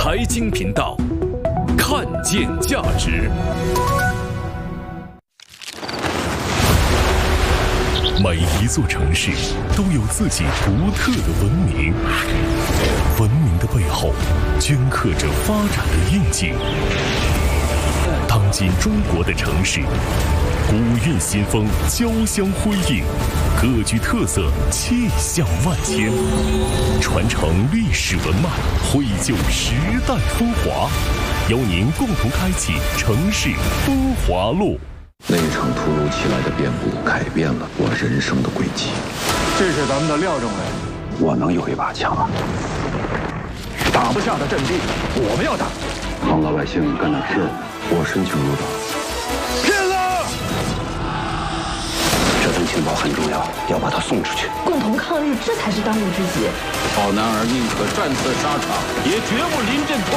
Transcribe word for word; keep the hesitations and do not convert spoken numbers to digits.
财经频道，看见价值。每一座城市都有自己独特的文明，文明的背后镌刻着发展的印记。当今中国的城市，古韵新风交相辉映，各具特色，气象万千，传承历史文脉，绘就时代风华，邀您共同开启城市风华路。 那一场突如其来的变故改变了我人生的轨迹。 这是咱们的廖政委， 我能有一把枪啊！ 打不下的阵地，我们要打。 帮老百姓干点事儿，我申请入党。 骗子！ 这份情报很重要，要把它送出去。 共同抗日，这才是当务之急。 好男儿宁可战死沙场，也绝不临阵